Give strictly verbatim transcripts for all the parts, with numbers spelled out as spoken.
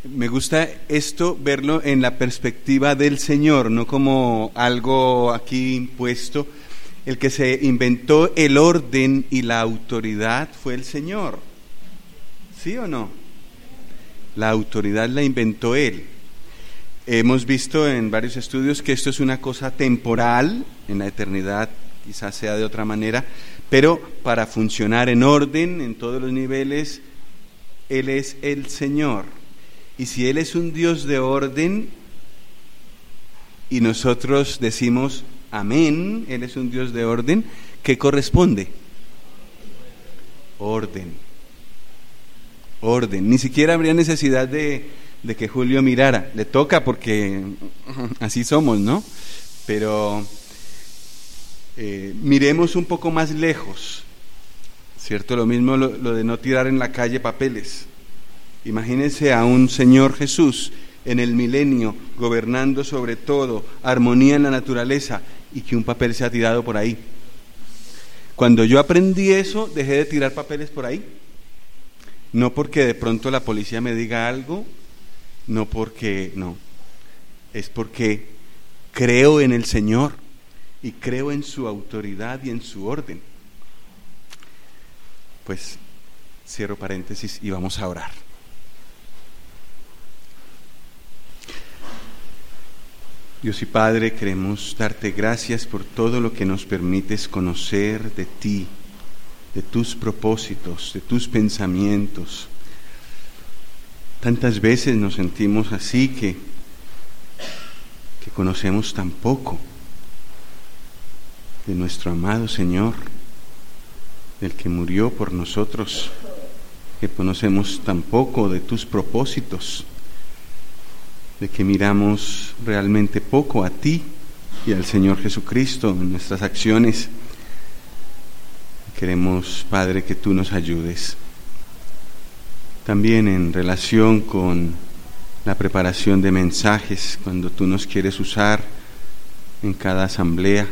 Me gusta esto, verlo en la perspectiva del Señor, no como algo aquí impuesto. El que se inventó el orden y la autoridad fue el Señor. ¿Sí o no? La autoridad la inventó Él. Hemos visto en varios estudios que esto es una cosa temporal, en la eternidad quizás sea de otra manera, pero para funcionar en orden, en todos los niveles, Él es el Señor. Y si Él es un Dios de orden y nosotros decimos amén, Él es un Dios de orden, ¿qué corresponde? Orden. Orden. Ni siquiera habría necesidad de, de que Julio mirara. Le toca porque así somos, ¿no? Pero eh, miremos un poco más lejos, ¿cierto? Lo mismo lo, lo de no tirar en la calle papeles. Imagínense a un Señor Jesús en el milenio, gobernando sobre todo, armonía en la naturaleza, y que un papel sea tirado por ahí. Cuando yo aprendí eso, dejé de tirar papeles por ahí. No porque de pronto la policía me diga algo, no porque, no, es porque creo en el Señor y creo en su autoridad y en su orden. Pues cierro paréntesis y vamos a orar. Dios y Padre, queremos darte gracias por todo lo que nos permites conocer de ti, de tus propósitos, de tus pensamientos. Tantas veces nos sentimos así que, que conocemos tan poco de nuestro amado Señor, del que murió por nosotros, que conocemos tan poco de tus propósitos, de que miramos realmente poco a ti y al Señor Jesucristo en nuestras acciones. Queremos, Padre, que tú nos ayudes. También en relación con la preparación de mensajes, cuando tú nos quieres usar en cada asamblea.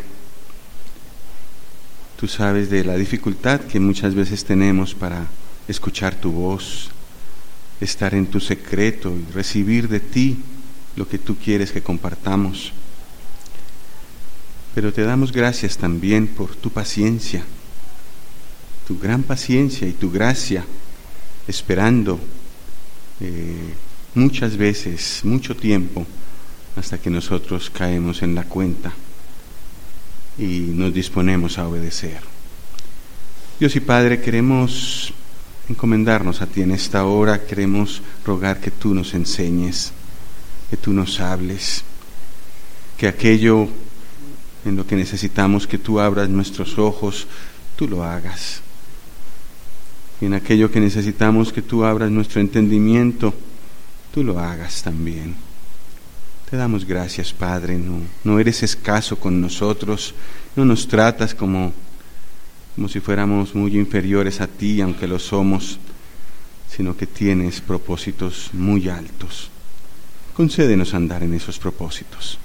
Tú sabes de la dificultad que muchas veces tenemos para escuchar tu voz, estar en tu secreto y recibir de ti lo que tú quieres que compartamos. Pero te damos gracias también por tu paciencia, tu gran paciencia y tu gracia, esperando eh, muchas veces, mucho tiempo, hasta que nosotros caemos en la cuenta y nos disponemos a obedecer. Dios y Padre, queremos encomendarnos a ti en esta hora, queremos rogar que tú nos enseñes, que tú nos hables, que aquello en lo que necesitamos que tú abras nuestros ojos, tú lo hagas. Y en aquello que necesitamos que tú abras nuestro entendimiento, tú lo hagas también. Te damos gracias, Padre, no, no eres escaso con nosotros, no nos tratas como, como si fuéramos muy inferiores a ti, aunque lo somos, sino que tienes propósitos muy altos. Concédenos andar en esos propósitos.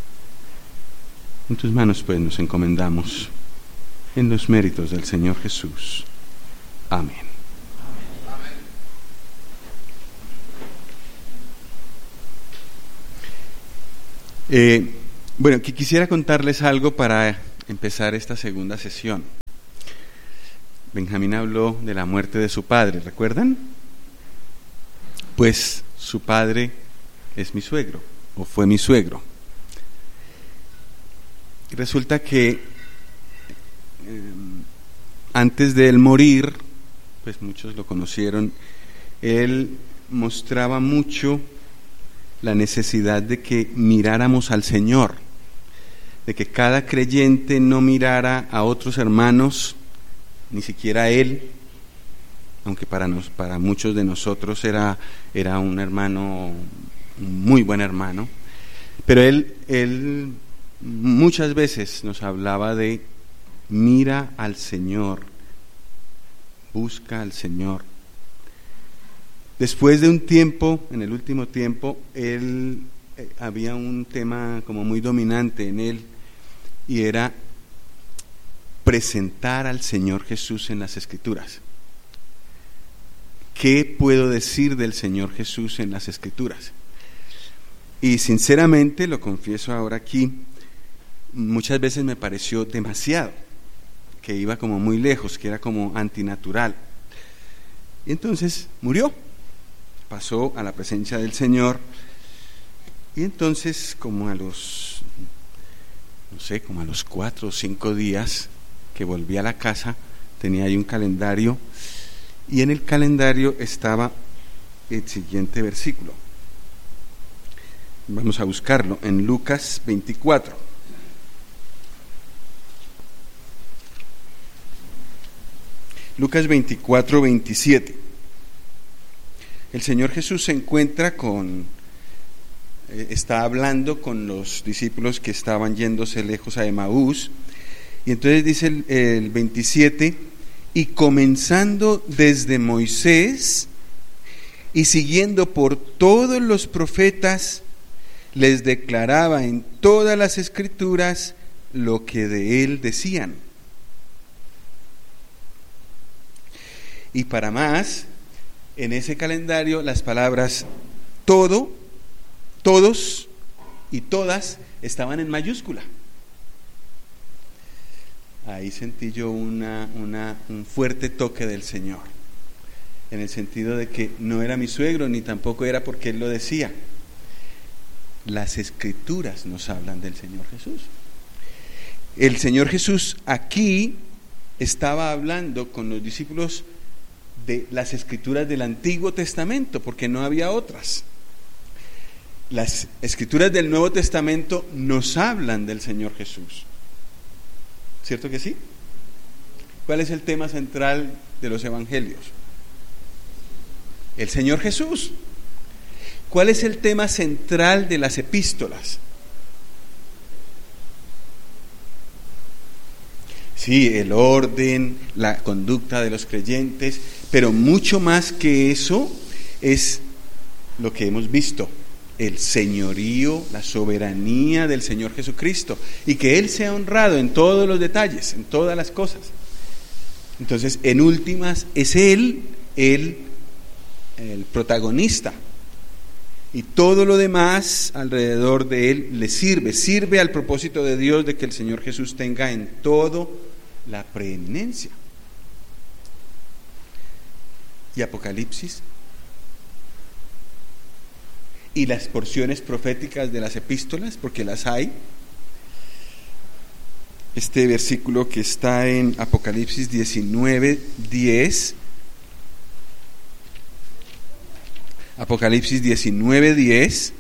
En tus manos pues nos encomendamos, en los méritos del Señor Jesús. Amén. Eh, bueno, que quisiera contarles algo para empezar esta segunda sesión. Benjamín habló de la muerte de su padre, ¿recuerdan? Pues su padre es mi suegro, o fue mi suegro. Y resulta que eh, antes de él morir, pues muchos lo conocieron, él mostraba mucho la necesidad de que miráramos al Señor, de que cada creyente no mirara a otros hermanos, ni siquiera a él, aunque para, nos, para muchos de nosotros era, era un hermano, un muy buen hermano, pero él, él muchas veces nos hablaba de mira al Señor, busca al Señor. Después de un tiempo, en el último tiempo, él eh, había un tema como muy dominante en él, y era presentar al Señor Jesús en las Escrituras. ¿qué puedo decir del Señor Jesús en las Escrituras? Y sinceramente, lo confieso ahora aquí, muchas veces me pareció demasiado, que iba como muy lejos, que era como antinatural. Y entonces murió, pasó a la presencia del Señor, y entonces como a los, no sé, como a los cuatro o cinco días que volví a la casa, tenía ahí un calendario, y en el calendario estaba el siguiente versículo. Vamos a buscarlo en Lucas veinticuatro. Lucas veinticuatro, veintisiete. El Señor Jesús se encuentra con, eh, está hablando con los discípulos que estaban yéndose lejos a Emaús, y entonces dice el, el veintisiete, y comenzando desde Moisés y siguiendo por todos los profetas, les declaraba en todas las Escrituras lo que de él decían. Y para más, en ese calendario las palabras todo, todos y todas estaban en mayúscula. Ahí sentí yo una, una, un fuerte toque del Señor, en el sentido de que no era mi suegro, ni tampoco era porque él lo decía. Las Escrituras nos hablan del Señor Jesús. El Señor Jesús aquí estaba hablando con los discípulos de las Escrituras del Antiguo Testamento, porque no había otras. Las Escrituras del Nuevo Testamento nos hablan del Señor Jesús. ¿Cierto que sí? ¿Cuál es el tema central de los evangelios? El Señor Jesús. ¿Cuál es el tema central de las epístolas? Sí, el orden, la conducta de los creyentes, pero mucho más que eso es lo que hemos visto, el señorío, la soberanía del Señor Jesucristo, y que Él sea honrado en todos los detalles, en todas las cosas. Entonces, en últimas, es Él el, el protagonista, y todo lo demás alrededor de Él le sirve, sirve al propósito de Dios de que el Señor Jesús tenga en todo la preeminencia. Y Apocalipsis y las porciones proféticas de las epístolas, porque las hay. Este versículo que está en Apocalipsis diecinueve, diez. Apocalipsis diecinueve, diez.